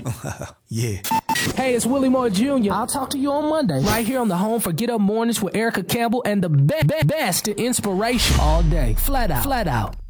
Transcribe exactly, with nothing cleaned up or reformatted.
Yeah. Hey, it's Willie Moore Junior I'll talk to you on Monday, right here on the home for Get Up Mornings with Erica Campbell and the be- be- best in inspiration all day. Flat out. Flat out.